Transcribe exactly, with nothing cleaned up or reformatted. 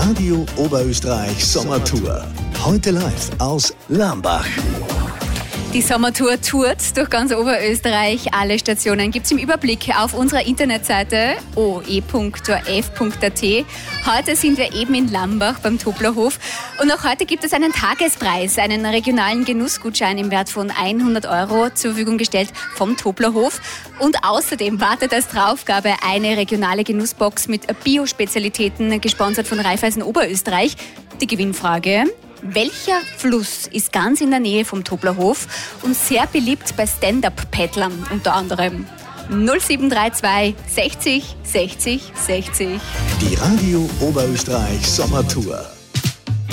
Radio Oberösterreich Sommertour. Heute live aus Lambach. Die Sommertour tourt durch ganz Oberösterreich. Alle Stationen gibt es im Überblick auf unserer Internetseite o e punkt o r f punkt a t. Heute sind wir eben in Lambach beim Toblerhof. Und auch heute gibt es einen Tagespreis, einen regionalen Genussgutschein im Wert von hundert Euro zur Verfügung gestellt vom Toblerhof. Und außerdem wartet als Draufgabe eine regionale Genussbox mit Bio-Spezialitäten, gesponsert von Raiffeisen Oberösterreich. Die Gewinnfrage: Welcher Fluss ist ganz in der Nähe vom Toblerhof und sehr beliebt bei Stand-Up-Paddlern unter anderem? null sieben drei zwei sechzig sechzig sechzig. Die Radio Oberösterreich Sommertour.